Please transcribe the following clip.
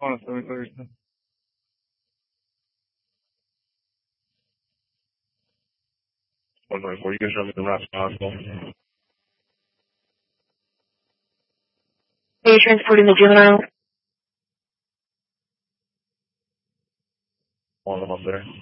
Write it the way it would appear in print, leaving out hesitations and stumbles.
On a 7:30. 124, you can show me the route possible. Are you transporting the juvenile? One of them up there.